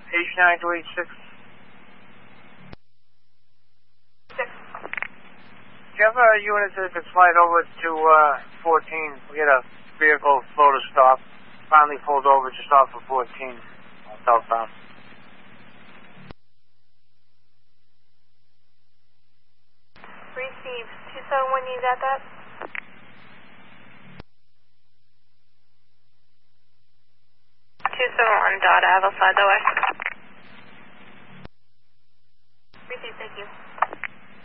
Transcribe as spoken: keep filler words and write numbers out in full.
H nine two eight six. Six. Do you have a unit that can slide over to uh, fourteen? We had a vehicle slow to stop. Finally pulled over just off of fourteen. Southbound. Receive. two seven one, you got that? two seven one, dot, I will slide the way. Receive, thank you.